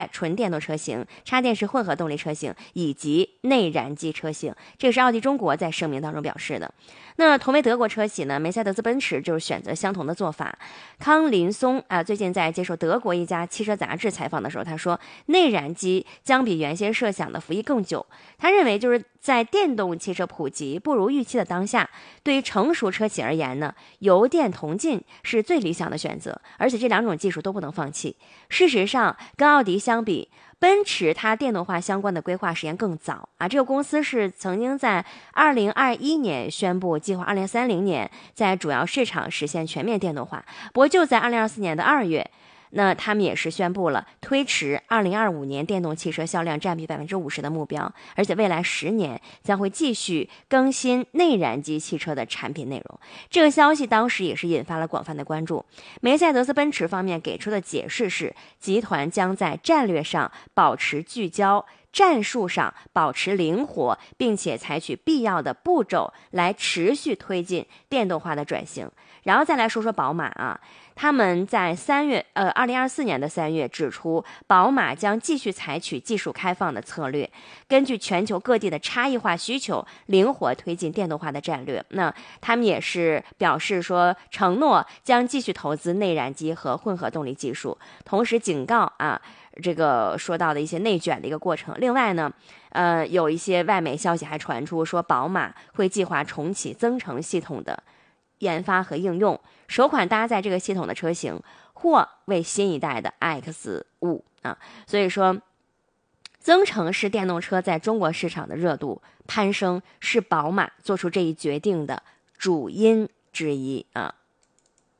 纯电动车型、插电式混合动力车型以及内燃机车型。这个是奥迪中国在声明当中表示的。那同为德国车企呢，梅赛德斯奔驰就是选择相同的做法。康林松最近在接受德国一家汽车杂志采访的时候，他说内燃机将比原先设想的服役更久。他认为就是在电动汽车普及不如预期的当下，对于成熟车企而言呢，油电同进是最理想的选择，而且这两种技术都不能放弃。事实上，跟奥迪相比，奔驰它电动化相关的规划时间更早这个公司是曾经在2021年宣布计划2030年在主要市场实现全面电动化。不过就在2024年的2月，那他们也是宣布了推迟2025年电动汽车销量占比50%的目标，而且未来10年将会继续更新内燃机汽车的产品内容。这个消息当时也是引发了广泛的关注。梅赛德斯奔驰方面给出的解释是，集团将在战略上保持聚焦，战术上保持灵活，并且采取必要的步骤来持续推进电动化的转型。然后再来说说宝马他们在2024年的3月指出，宝马将继续采取技术开放的策略，根据全球各地的差异化需求，灵活推进电动化的战略。那他们也是表示说，承诺将继续投资内燃机和混合动力技术，同时警告这个说到的一些内卷的一个过程。另外呢，有一些外媒消息还传出说，宝马会计划重启增程系统的研发和应用，首款搭载这个系统的车型或为新一代的 iX5所以说增程式电动车在中国市场的热度攀升是宝马做出这一决定的主因之一